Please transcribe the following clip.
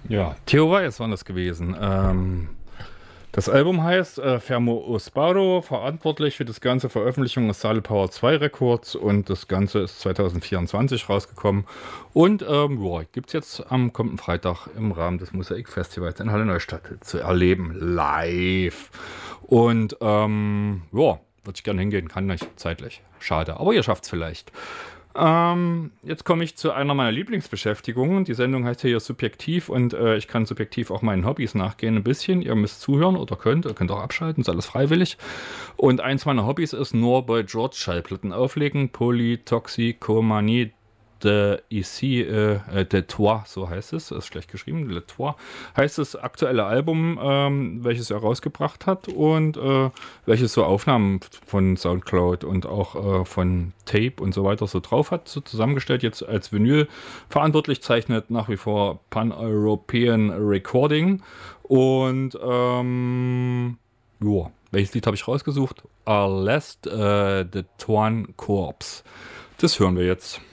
Ja, Theo Weiß war das gewesen. Das Album heißt Fermo Osparo, verantwortlich für das ganze Veröffentlichung ist Saddle Power 2 Records und das Ganze ist 2024 rausgekommen. Und ja, gibt es jetzt am kommenden Freitag im Rahmen des Mosaikfestivals in Halle Neustadt zu erleben, live. Und ja, würde ich gerne hingehen, kann nicht zeitlich. Schade, aber ihr schafft es vielleicht. Jetzt komme ich zu einer meiner Lieblingsbeschäftigungen. Die Sendung heißt hier Subjektiv und ich kann subjektiv auch meinen Hobbys nachgehen ein bisschen. Ihr müsst zuhören oder ihr könnt auch abschalten, ist alles freiwillig. Und eins meiner Hobbys ist nur bei George Schallplatten auflegen. Polytoxicomanie de Trois, so heißt es, ist schlecht geschrieben, Le Trois, heißt das aktuelle Album, welches er rausgebracht hat und welches so Aufnahmen von Soundcloud und auch von Tape und so weiter so drauf hat, so zusammengestellt, jetzt als Vinyl verantwortlich zeichnet nach wie vor Pan-European Recording und ja, welches Lied habe ich rausgesucht? Last the Twan Corps. Das hören wir jetzt.